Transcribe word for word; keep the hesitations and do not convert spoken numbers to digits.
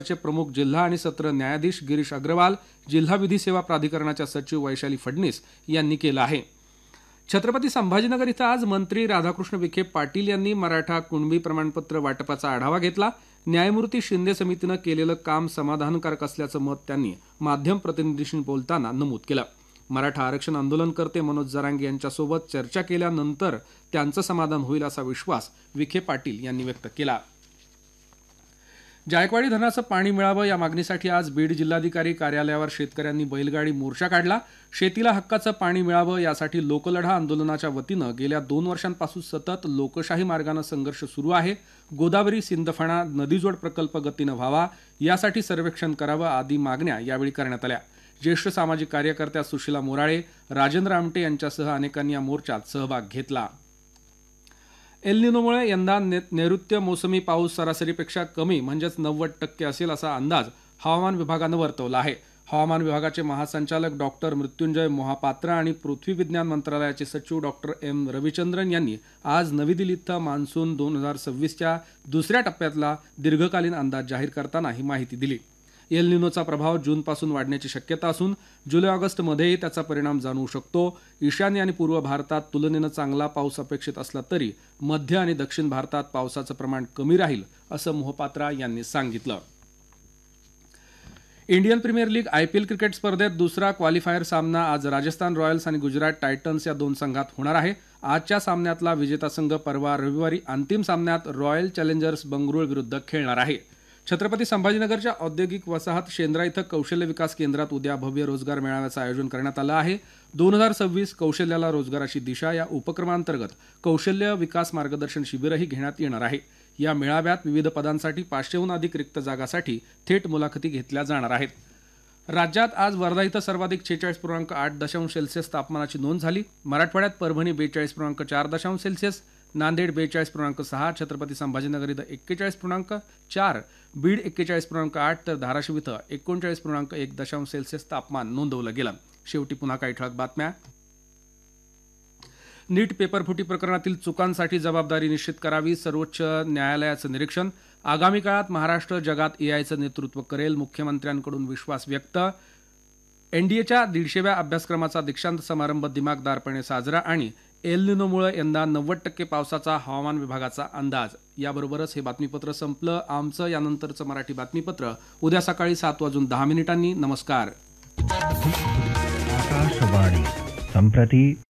चे प्रमुख जिल्हा आणि सत्र न्यायाधीश गिरीश अग्रवाल, जिल्हा विधी सेवा प्राधिकरणाच्या सचिव वैशाली फडणीस यांनी केलं आहे. छत्रपती संभाजीनगर इथं आज मंत्री राधाकृष्ण विखे पाटील यांनी मराठा कुणबी प्रमाणपत्र वाटपाचा आढावा घेतला. न्यायमूर्ती शिंदे समितीनं केलेलं काम समाधानकारक असल्याचं मत त्यांनी माध्यम प्रतिनिधींशी बोलताना नमूद केलं. मराठा आरक्षण आंदोलनकर्ते मनोज जरांगे यांच्यासोबत चर्चा केल्यानंतर त्यांचं समाधान होईल असा विश्वास विखे पाटील यांनी व्यक्त केला. जायकवाडी धरणाचं पाणी मिळावं या मागणीसाठी आज बीड जिल्हाधिकारी कार्यालयावर शेतकऱ्यांनी बैलगाडी मोर्चा काढला. शेतीला हक्काचं पाणी मिळावं यासाठी लोकलढा आंदोलनाच्या वतीनं गेल्या दोन वर्षांपासून सतत लोकशाही मार्गानं संघर्ष सुरू आहे. गोदावरी सिंदफणा नदीजोड प्रकल्प गतीनं व्हावा यासाठी सर्वेक्षण करावं आदी मागण्या यावेळी करण्यात आल्या. ज्येष्ठ सामाजिक कार्यकर्त्या सुशीला मोराळे, राजेंद्र आमटे यांच्यासह अनेकांनी या मोर्चात सहभाग घेतला. एल निनोमुळे यंदा नैऋत्य मोसमी पाऊस सरासरीपेक्षा कमी म्हणजेच नव्वद टक्के असेल असा अंदाज हवामान विभागानं वर्तवला आहे. हवामान विभागाचे महासंचालक डॉक्टर मृत्युंजय मोहापात्र आणि पृथ्वी विज्ञान मंत्रालयाचे सचिव डॉक्टर एम रविचंद्रन यांनी आज नवी दिल्ली इथं मान्सून दोन हजार सव्वीसच्या दुसऱ्या टप्प्यातला दीर्घकालीन अंदाज जाहीर करताना ही माहिती दिली. एल निनोचा प्रभाव जूनपासून वाढण्याची शक्यता असून जुलै ऑगस्टमध्येही त्याचा परिणाम जाणवू शकतो. ईशान्य आणि पूर्व भारतात तुलनेनं चांगला पाऊस अपेक्षित असला तरी मध्य आणि दक्षिण भारतात पावसाचं प्रमाण कमी राहील असं मोहपात्रा यांनी सांगितलं. Indian premier league IPL cricket स्पर्धेत दुसरा क्वालिफायर सामना आज राजस्थान रॉयल्स आणि गुजरात टायटन्स या दोन संघात होणार आहे. आजच्या सामन्यातला विजेता संघ परवा रविवारी अंतिम सामन्यात रॉयल चॅलेंजर्स बंगळुरू विरुद्ध खेळणार आहे. छत्रपती संभाजीनगरच्या औद्योगिक वसाहत शेंद्रा इथं कौशल्य विकास केंद्रात उद्या भव्य रोजगार मेळाव्याचं आयोजन करण्यात आलं आहे. दोन हजार सव्वीस कौशल्याला रोजगाराची दिशा या उपक्रमांतर्गत कौशल्य विकास मार्गदर्शन शिबिरही घेण्यात येणार आहे. या मेळाव्यात विविध पदांसाठी पाचशेहून अधिक रिक्त जागासाठी थेट मुलाखती घेतल्या जाणार आहेत. राज्यात आज वर्धा इथं सर्वाधिक छेचाळीस पूर्णांक आठ दशांश सेल्सिअस तापमानाची नोंद झाली. मराठवाड्यात परभणी बेचाळीस पूर्णांक चार दशांश सेल्सिअस, नांदेड बेचाळीस पूर्णांक सहा, छत्रपती संभाजीनगर इथं एक्केचाळीस पूर्णांक चार, बीड एक्केचाळीस पूर्णांक आठ तर धाराशिव इथं एकोणचाळीस पूर्णांक एक दशांश सेल्सिअस तापमान नोंदवलं गेलं. शेवटी पुन्हा काही ठळक बातम्या. नीट पेपरफुटी प्रकरणातील चुकांसाठी जबाबदारी निश्चित करावी, सर्वोच्च न्यायालयाचं निरीक्षण. आगामी काळात महाराष्ट्र जगात एआयचं नेतृत्व करेल, मुख्यमंत्र्यांकडून विश्वास व्यक्त. एनडीएच्या दीडशेव्या अभ्यासक्रमाचा दीक्षांत समारंभ दिमागदारपणे साजरा आणि एल निनोमुळे यंदा नव्वद टक्के पावसाचा हवामान विभागाचा अंदाज. याबरोबरच हे बातमीपत्र संपलं. आमचं यानंतरचं मराठी बातमीपत्र उद्या सकाळी सात वाजून दहा मिनिटांनी. नमस्कार. आकाशवाणी संप्रती